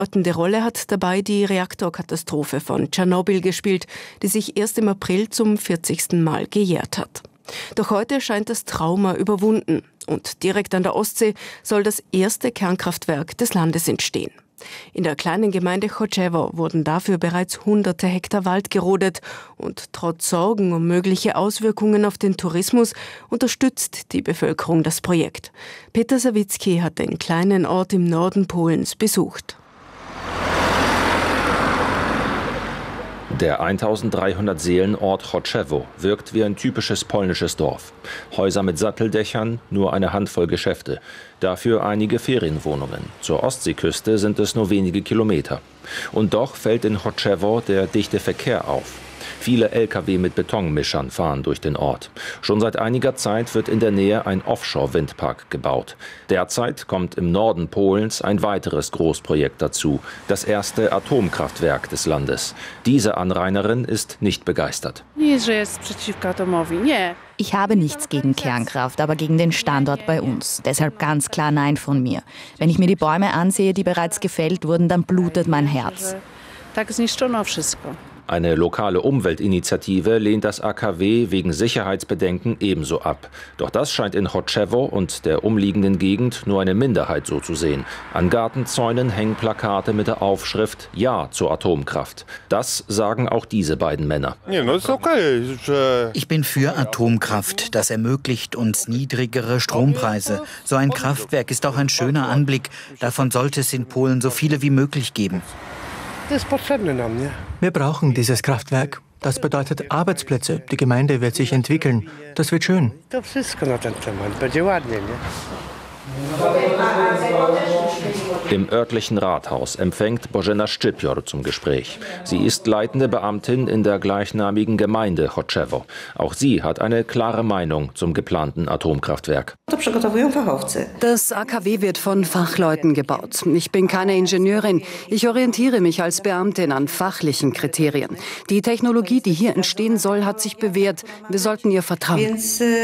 Eine Rolle hat dabei die Reaktorkatastrophe von Tschernobyl gespielt, die sich erst im April zum 40. Mal gejährt hat. Doch heute scheint das Trauma überwunden und direkt an der Ostsee soll das erste Kernkraftwerk des Landes entstehen. In der kleinen Gemeinde Choczewo wurden dafür bereits hunderte Hektar Wald gerodet und trotz Sorgen um mögliche Auswirkungen auf den Tourismus unterstützt die Bevölkerung das Projekt. Peter Sawicki hat den kleinen Ort im Norden Polens besucht. Der 1300 Seelenort Choczewo wirkt wie ein typisches polnisches Dorf. Häuser mit Satteldächern, nur eine Handvoll Geschäfte. Dafür einige Ferienwohnungen. Zur Ostseeküste sind es nur wenige Kilometer. Und doch fällt in Choczewo der dichte Verkehr auf. Viele Lkw mit Betonmischern fahren durch den Ort. Schon seit einiger Zeit wird in der Nähe ein Offshore-Windpark gebaut. Derzeit kommt im Norden Polens ein weiteres Großprojekt dazu, das erste Atomkraftwerk des Landes. Diese Anrainerin ist nicht begeistert. Ich habe nichts gegen Kernkraft, aber gegen den Standort bei uns. Deshalb ganz klar Nein von mir. Wenn ich mir die Bäume ansehe, die bereits gefällt wurden, dann blutet mein Herz. Eine lokale Umweltinitiative lehnt das AKW wegen Sicherheitsbedenken ebenso ab. Doch das scheint in Choczewo und der umliegenden Gegend nur eine Minderheit so zu sehen. An Gartenzäunen hängen Plakate mit der Aufschrift Ja zur Atomkraft. Das sagen auch diese beiden Männer. Ich bin für Atomkraft. Das ermöglicht uns niedrigere Strompreise. So ein Kraftwerk ist auch ein schöner Anblick. Davon sollte es in Polen so viele wie möglich geben. Wir brauchen dieses Kraftwerk. Das bedeutet Arbeitsplätze. Die Gemeinde wird sich entwickeln. Das wird schön. Im örtlichen Rathaus empfängt Bożena Szczypior zum Gespräch. Sie ist leitende Beamtin in der gleichnamigen Gemeinde Choczewo. Auch sie hat eine klare Meinung zum geplanten Atomkraftwerk. Das AKW wird von Fachleuten gebaut. Ich bin keine Ingenieurin. Ich orientiere mich als Beamtin an fachlichen Kriterien. Die Technologie, die hier entstehen soll, hat sich bewährt. Wir sollten ihr vertrauen.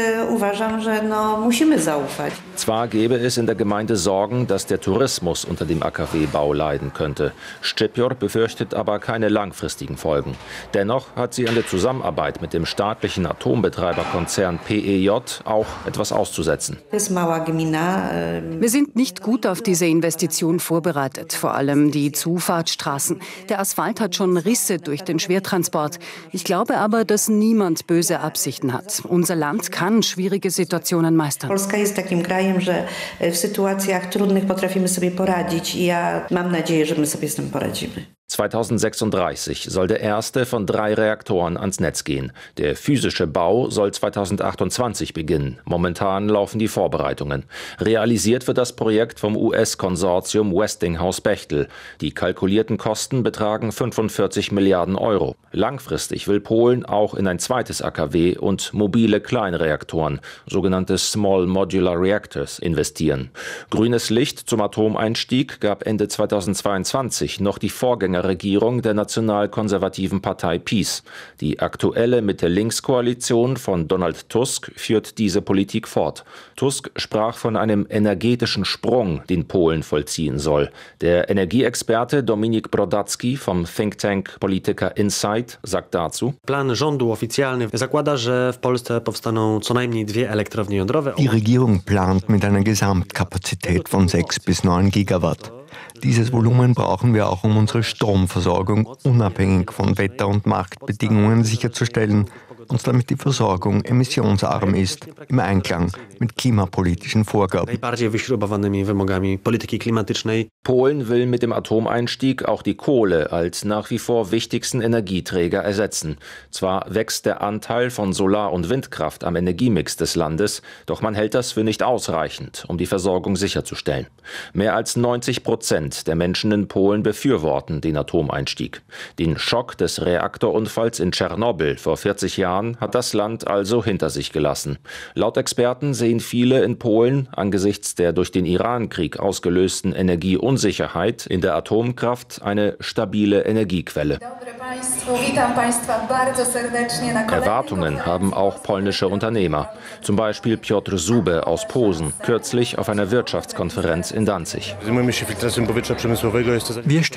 Zwar gäbe es in der Gemeinde Sorgen, dass der Tourismus unter dem AKW-Bau leiden könnte. Szczypior befürchtet aber keine langfristigen Folgen. Dennoch hat sie an der Zusammenarbeit mit dem staatlichen Atombetreiberkonzern PEJ auch etwas auszusetzen. Wir sind nicht gut auf diese Investition vorbereitet, vor allem die Zufahrtsstraßen. Der Asphalt hat schon Risse durch den Schwertransport. Ich glaube aber, dass niemand böse Absichten hat. Unser Land kann schwierige Situationen meistern. W sytuacjach trudnych potrafimy sobie poradzić i ja mam nadzieję, że my sobie z tym poradzimy. 2036 soll der erste von 3 Reaktoren ans Netz gehen. Der physische Bau soll 2028 beginnen. Momentan laufen die Vorbereitungen. Realisiert wird das Projekt vom US-Konsortium Westinghouse-Bechtel. Die kalkulierten Kosten betragen 45 Milliarden Euro. Langfristig will Polen auch in ein zweites AKW und mobile Kleinreaktoren, sogenannte Small Modular Reactors, investieren. Grünes Licht zum Atomeinstieg gab Ende 2022 noch die Vorgängerregierung der nationalkonservativen Partei PiS. Die aktuelle Mitte-Links-Koalition von Donald Tusk führt diese Politik fort. Tusk sprach von einem energetischen Sprung, den Polen vollziehen soll. Der Energieexperte Dominik Brodacki vom Think Tank Polityka Insight sagt dazu: Plan rządu oficjalny zakłada, że w Polsce powstaną co najmniej 2 elektrownie jądrowe. Die Regierung plant mit einer Gesamtkapazität von 6 bis 9 Gigawatt. Dieses Volumen brauchen wir auch, um unsere Stromversorgung unabhängig von Wetter- und Marktbedingungen sicherzustellen und damit die Versorgung emissionsarm ist, im Einklang mit klimapolitischen Vorgaben. Polen will mit dem Atomeinstieg auch die Kohle als nach wie vor wichtigsten Energieträger ersetzen. Zwar wächst der Anteil von Solar- und Windkraft am Energiemix des Landes, doch man hält das für nicht ausreichend, um die Versorgung sicherzustellen. Mehr als 90% der Menschen in Polen befürworten den Atomeinstieg. Den Schock des Reaktorunfalls in Tschernobyl vor 40 Jahren Iran hat das Land also hinter sich gelassen. Laut Experten sehen viele in Polen angesichts der durch den Iran-Krieg ausgelösten Energieunsicherheit in der Atomkraft eine stabile Energiequelle. Erwartungen haben auch polnische Unternehmer, zum Beispiel Piotr Zube aus Posen, kürzlich auf einer Wirtschaftskonferenz in Danzig. Wir